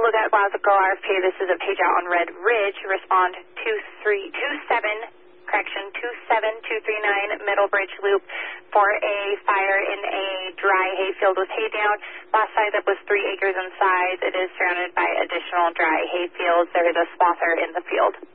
look at Glasgow RFP. This is a page out on Red Ridge. Respond 27239 Middlebridge Loop for a fire in a dry hayfield with hay down. Last size up was 3 acres in size. It is surrounded by additional dry hayfields. There is a swather in the field.